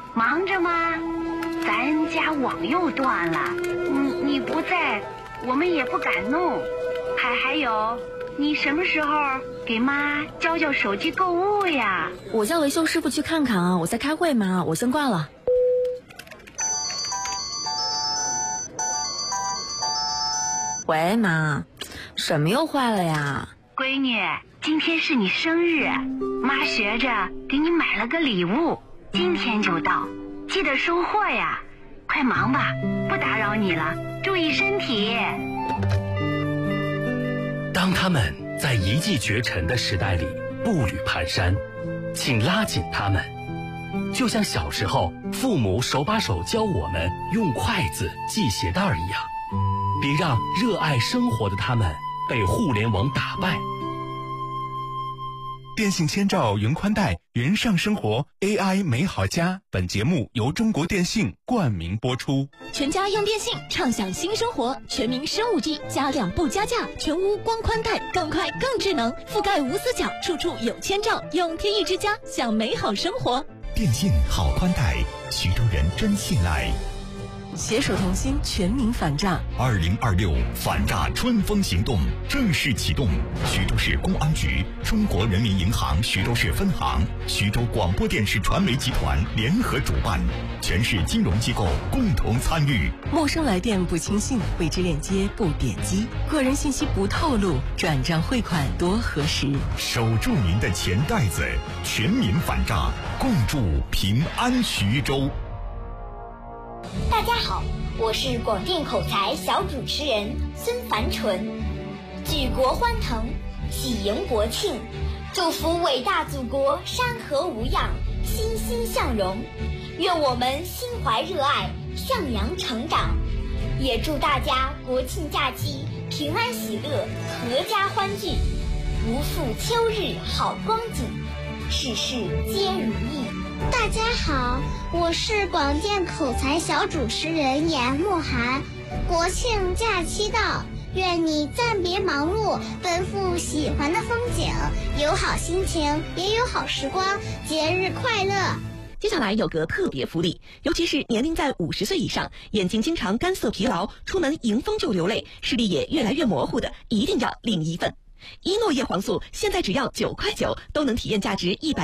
忙着吗？咱家网又断了，你不在，我们也不敢弄。还有，你什么时候给妈教手机购物呀？ 我叫维修师傅去看看啊，我在开会嘛，我先挂了。喂，妈，什么又坏了呀？ 闺女，今天是你生日，妈学着给你买了个礼物，今天就到，记得收货呀。快忙吧，不打扰你了，注意身体。 当他们在一骑绝尘的时代里步履蹒跚，请拉紧他们，就像小时候父母手把手教我们用筷子系鞋带一样，别让热爱生活的他们被互联网打败。 电信千兆云宽带，云上生活 AI 美好家。本节目由中国电信冠名播出。 全家用电信，畅享新生活。全民升 5G， 加量不加价，全屋光宽带，更快更智能，覆盖无死角，处处有千兆。用天翼之家，享美好生活。 电信好宽带，徐州人真信赖。 携手同心，全民反诈。 2026反诈春风行动正式启动，徐州市公安局、中国人民银行徐州市分行、徐州广播电视传媒集团联合主办，全市金融机构共同参与。 陌生来电不轻信，未知链接不点击，个人信息不透露，转账汇款多核实。 守住您的钱袋子，全民反诈，共筑平安徐州。 大家好，我是广电口才小主持人孙凡纯。举国欢腾，喜迎国庆，祝福伟大祖国山河无恙，欣欣向荣。愿我们心怀热爱，向阳成长。也祝大家国庆假期平安喜乐，阖家欢聚，如赴秋日好光景，事事皆如意。 大家好，我是广电口才小主持人严慕涵。国庆假期到，愿你暂别忙碌，奔赴喜欢的风景，有好心情，也有好时光，节日快乐。 接下来有个特别福利，尤其是年龄在50岁以上，眼睛经常干涩疲劳，出门迎风就流泪，视力也越来越模糊的，一定要领一份。一诺叶黄素现在只要9.9块，都能体验价值100